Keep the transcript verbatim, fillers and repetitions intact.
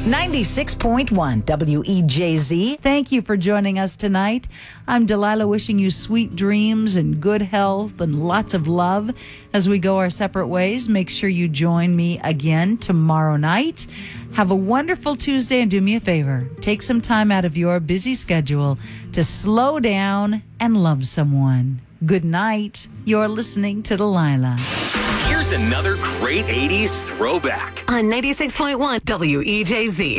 ninety-six point one W E J Z. Thank you for joining us tonight. I'm Delilah, wishing you sweet dreams and good health and lots of love as we go our separate ways. Make sure you join me again tomorrow night. Have a wonderful Tuesday, and do me a favor. Take some time out of your busy schedule to slow down and love someone. Good night. You're listening to Delilah. Here's another great eighties throwback on ninety-six point one W E J Z.